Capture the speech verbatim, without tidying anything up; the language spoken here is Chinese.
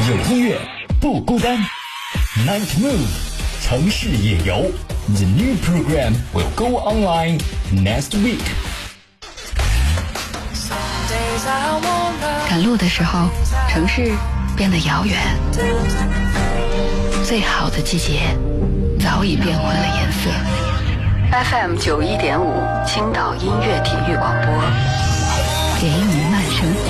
有音乐不孤单。Night Move 城市野游 The new program will go online next week。 赶路的时候，城市变得遥远，最好的季节早已变换了颜色。F M 九一点五青岛音乐体育广播，给你慢生活。